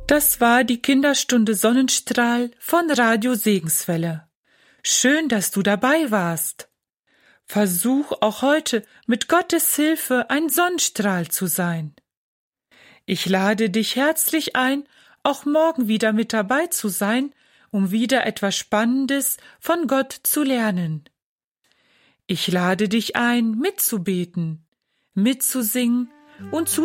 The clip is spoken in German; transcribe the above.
Das war die Kinderstunde Sonnenstrahl von Radio Segenswelle. Schön, dass du dabei warst. Versuch auch heute mit Gottes Hilfe ein Sonnenstrahl zu sein. Ich lade dich herzlich ein, auch morgen wieder mit dabei zu sein, um wieder etwas Spannendes von Gott zu lernen. Ich lade dich ein, mitzubeten, mitzusingen und